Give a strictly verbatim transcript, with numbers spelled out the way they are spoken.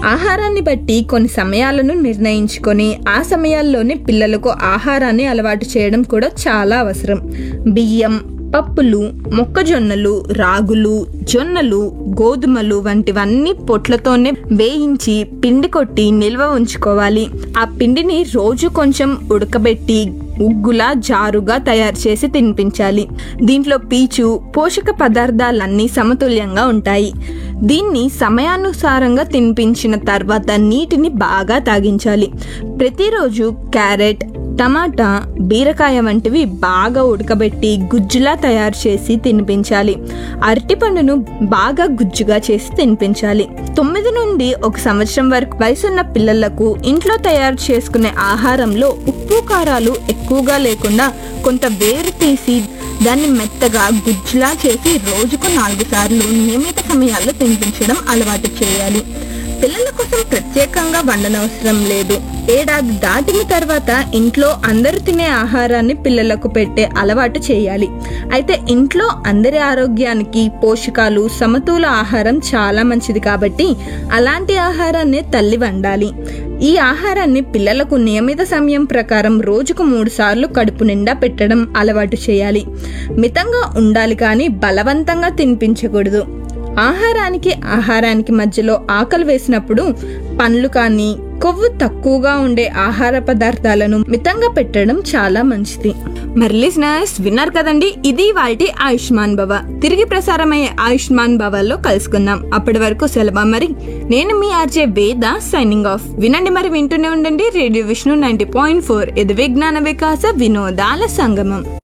ఆహారాన్ని బట్టి కొన్ని సమయాలను నిర్ణయించుకొని ఆ సమయాల్లోనే పిల్లలకు ఆహారాన్ని అలవాటు చేయడం కూడా చాలా అవసరం. బియ్యం, పప్పులు, మొక్కజొన్నలు, రాగులు, జొన్నలు, గోధుమలు వంటివన్నీ పొట్లతోనే వేయించి పిండి కొట్టి నిల్వ ఉంచుకోవాలి. ఆ పిండిని రోజు కొంచెం ఉడకబెట్టి ఉగ్గులా జారుగా తయారు చేసి తినిపించాలి. దీంట్లో పీచు, పోషక పదార్థాలన్నీ సమతుల్యంగా ఉంటాయి. దీన్ని సమయానుసారంగా తినిపించిన తర్వాత నీటిని బాగా తాగించాలి. ప్రతిరోజు క్యారెట్, టమాటా, బీరకాయ వంటివి బాగా ఉడకబెట్టి గుజ్జులా తయారు చేసి తినిపించాలి. అరటిపండును బాగా గుజ్జుగా చేసి తినిపించాలి. తొమ్మిది నుండి ఒక సంవత్సరం వరకు వయసున్న పిల్లలకు ఇంట్లో తయారు చేసుకునే ఆహారంలో ఉప్పు కారాలు ఎక్కువగా లేకుండా కొంత వేరు తీసి దాన్ని మెత్తగా గుజ్జులా చేసి రోజుకు నాలుగు సార్లు నియమిత సమయాల్లో తినిపించడం అలవాటు చేయాలి. పిల్లల కోసం ప్రత్యేకంగా వండనవసరం లేదు. ఏడాది దాటిన తర్వాత ఇంట్లో అందరూ తినే ఆహారాన్ని పిల్లలకు పెట్టే అలవాటు చేయాలి. అయితే ఇంట్లో అందరి ఆరోగ్యానికి పోషకాలు, సమతుల ఆహారం చాలా మంచిది కాబట్టి అలాంటి ఆహారాన్ని తల్లి వండాలి. ఈ ఆహారాన్ని పిల్లలకు నియమిత సమయం ప్రకారం రోజుకు మూడు సార్లు కడుపు నిండా పెట్టడం అలవాటు చేయాలి. మితంగా ఉండాలి కానీ బలవంతంగా తినిపించకూడదు. ఆహారానికి ఆహారానికి మధ్యలో ఆకలి వేసినప్పుడు పండ్లు కానీ కొవ్వు తక్కువగా ఉండే ఆహార పదార్థాలను మితంగా పెట్టడం చాలా మంచిది. మరి లిజనర్స్ విన్నారు కదండి, ఇది వాటి ఆయుష్మాన్ భవ. తిరిగి ప్రసారమయ్యే ఆయుష్మాన్ భవలో కలుసుకుందాం. అప్పటి వరకు సెలవు. మరి నేను మీ ఆర్జే వేద సైనింగ్ ఆఫ్. వినండి మరి, వింటూనే ఉండండి radio Vishnu ninety point four. ఇది విజ్ఞాన వికాస వినోదాల సంగమం.